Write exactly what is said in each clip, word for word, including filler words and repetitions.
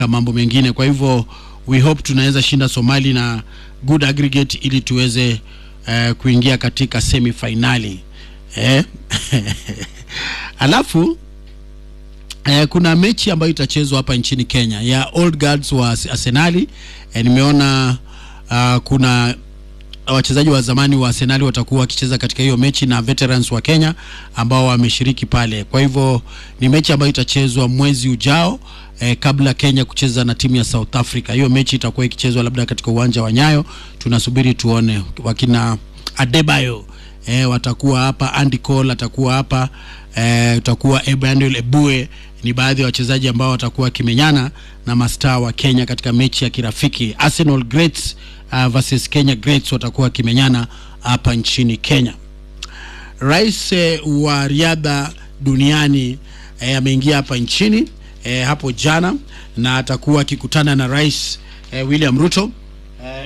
mambo mengine. Kwa hivyo we hope tunaweza shinda Somali na good aggregate ili tuweze uh, kuingia katika semi finali. Eh? Alafu eh, kuna mechi ambayo itachezwa hapa nchini Kenya ya Old Guards wa Arsenal. Eh, nimeona uh, kuna wachezaji wa zamani wa Arsenal watakuwa wakicheza katika hiyo mechi na veterans wa Kenya ambao wameshiriki pale. Kwa hivyo ni mechi ambayo itachezwa mwezi ujao eh, kabla Kenya kucheza na timu ya South Africa. Hiyo mechi itakuwa ikichezwa labda katika uwanja wa Nyayo. Tunasubiri tuone. Wakina Adebayo eh, watakuwa hapa, Andy Cole atakuwa hapa, eh, utakuwa Emmanuel Ebue. Ni baadhi ya wachezaji ambao watakuwa kimenyana na mastaa wa Kenya katika mechi ya kirafiki. Arsenal Greats uh, versus Kenya Greats watakuwa kimenyana hapa nchini Kenya. Rais eh, wa riadha duniani eh, ameingia hapa nchini eh, hapo jana na atakuwa akikutana na Rais eh, William Ruto eh,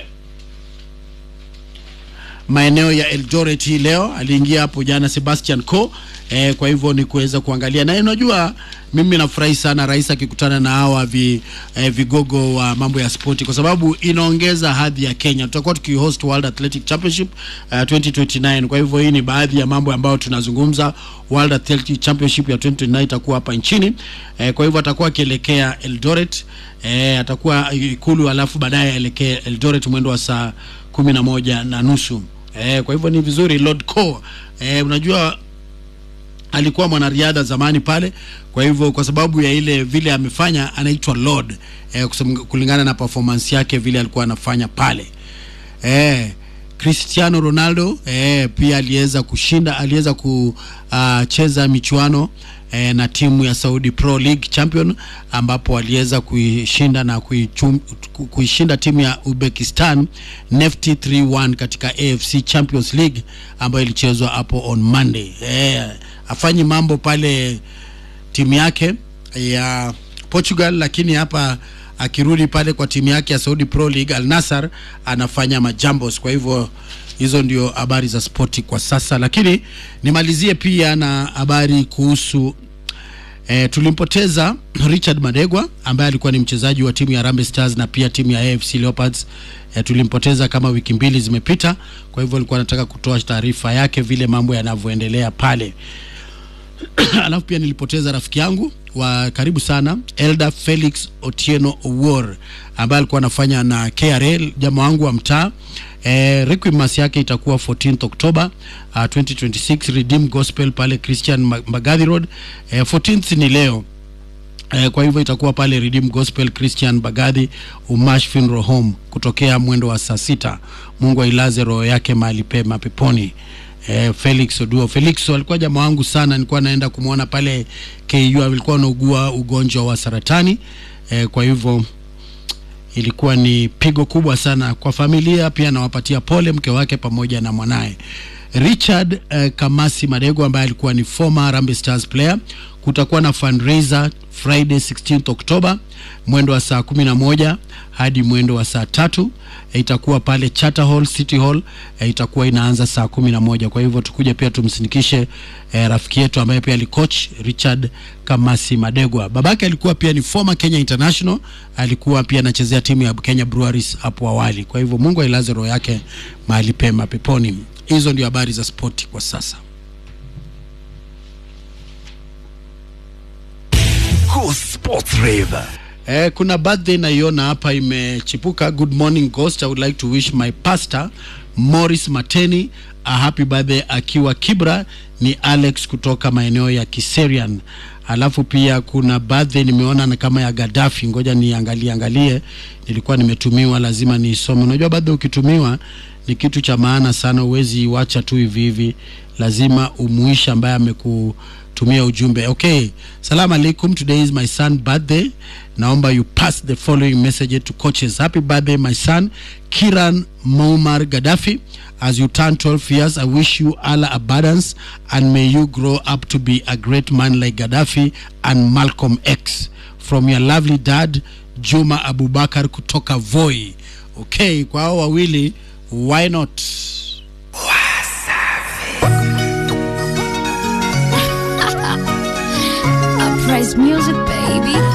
maeneo ya Eldoret hii leo. Aliingia hapo jana Sebastian Coe. Eh, kwa hivyo ni kuweza kuangalia. Na unajua mimi nafurahi sana rais akikutana na hawa vi, eh, vigogo wa mambo ya spoti, kwa sababu inaongeza hadhi ya Kenya. Tutakuwa tukihost World Athletic Championship uh, twenty twenty-nine. Kwa hivyo hii ni baadhi ya mambo ambayo tunazungumza. World Athletic Championship ya twenty twenty-nine itakuwa hapa nchini. Eh, kwa hivyo atakuwa akielekea Eldoret. Eh, atakuwa Ikulu alafu baadaye aelekea Eldoret mwendo wa saa kumi na moja na nusu. Eh, kwa hivyo ni vizuri Lord Coe. Eh, unajua alikuwa mwanariadha zamani pale, kwa hivyo kwa sababu ya ile vile amefanya anaitwa Lord eh, kulingana na performance yake vile alikuwa anafanya pale. Eh, Cristiano Ronaldo eh, pia aliweza kushinda, aliweza kucheza uh, michuano eh, na timu ya Saudi Pro League Champion, ambapo aliweza kuishinda na kuichum, kuishinda timu ya Uzbekistan Nefty three one katika A F C Champions League ambayo ilichezwa hapo on Monday. Eh, afanyi mambo pale timu yake ya Portugal, lakini hapa akirudi pale kwa timu yake ya Saudi Pro League Al Nassr anafanya majambos. Kwa hivyo hizo ndio habari za spoti kwa sasa, lakini nimalizie pia na habari kuhusu eh, tulimpoteza Richard Madegwa ambaye alikuwa ni mchezaji wa timu ya Harambee Stars na pia timu ya A F C Leopards. Eh, tulimpoteza kama wiki mbili zimepita, kwa hivyo alikuwa anataka kutoa taarifa yake vile mambo yanavyoendelea pale. Alafu pia nilipoteza rafiki yangu wa karibu sana Elder Felix Otieno Owuor ambaye alikuwa anafanya na K R L, jamaa wangu wa mtaa. Eh, requiem yake itakuwa fourteenth October uh, twenty twenty-six Redeem Gospel pale Christian Mbagathi Road. Eh, fourteenth ni leo. Eh, kwa hivyo itakuwa pale Redeem Gospel Christian Mbagathi Umash Funeral Home kutokea mwendo wa saa sita. Mungu ailaze roho yake mahali pema peponi. Eh, Felix Oduo. Felix alikuwa jamaa wangu sana, nilikuwa naenda kumuona pale K U, alikuwa anaugua ugonjwa wa saratani. Eh, kwa hivyo ilikuwa ni pigo kubwa sana kwa familia, pia nawapatia pole mke wake pamoja na mwanae. Richard eh, Kamasi Madegwa ambaye alikuwa ni former Harambee Stars player. Kutakuwa na fundraiser Friday sixteenth October mwendo wa saa kumi na moja hadi mwendo wa saa tatu. E, itakuwa pale Charter Hall, City Hall. E, itakuwa inaanza saa kumi na moja. Kwa hivyo tukuje pia tumsinikishe e, rafiki yetu ambaye pia ali coach Richard Kamasi Madegwa. Babake alikuwa pia ni former Kenya International, alikuwa pia anachezea timu ya Kenya Breweries hapo awali. Kwa hivyo Mungu ailaze roho yake mahali pema peponi. Hizo ndio habari za sport kwa sasa. Sports Rave. Eh, kuna birthday naiona hapa imechipuka. Good morning Ghost, I would like to wish my pastor Morris Mateni a happy birthday akiwa Kibra. Ni Alex kutoka maeneo ya Kiserian. Alafu pia kuna birthday nimeona na kama ya Gaddafi, ngoja niangalie angalie, nilikuwa nimetumiwa, lazima niisome. Unajua birthday ukitumiwa ni kitu cha maana sana, uwezi wacha tu hivi hivi, lazima umuisha ambaye ameku tumia ujumbe. Okay, salamu alaikum, today is my son birthday. Naomba you pass the following message to coaches. Happy birthday my son Kiran Muammar Gaddafi. As you turn twelve years, I wish you Allah abundance and may you grow up to be a great man like Gaddafi and Malcolm X. From your lovely dad Juma Abubakar kutoka Voi. Okay, kwa hao wawili, why not? Uprise music baby.